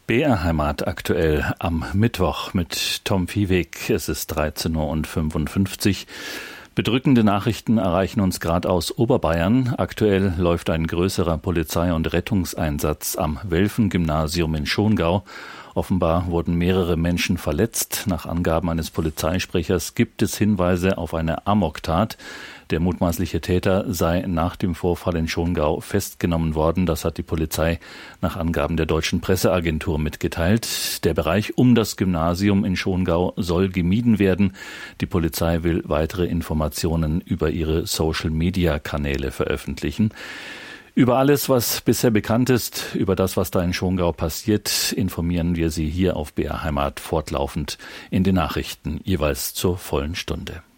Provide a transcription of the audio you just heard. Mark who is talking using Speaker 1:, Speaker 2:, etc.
Speaker 1: BR Heimat aktuell am Mittwoch mit Tom Viehweg. Es ist 13:55 Uhr. Bedrückende Nachrichten erreichen uns gerade aus Oberbayern. Aktuell läuft ein größerer Polizei- und Rettungseinsatz am Welfen-Gymnasium in Schongau. Offenbar wurden mehrere Menschen verletzt. Nach Angaben eines Polizeisprechers gibt es Hinweise auf eine Amoktat. Der mutmaßliche Täter sei nach dem Vorfall in Schongau festgenommen worden. Das hat die Polizei nach Angaben der Deutschen Presseagentur mitgeteilt. Der Bereich um das Gymnasium in Schongau soll gemieden werden. Die Polizei will weitere Informationen über ihre Social-Media-Kanäle veröffentlichen. Über alles, was bisher bekannt ist, über das, was da in Schongau passiert, informieren wir Sie hier auf BR Heimat fortlaufend in den Nachrichten, jeweils zur vollen Stunde.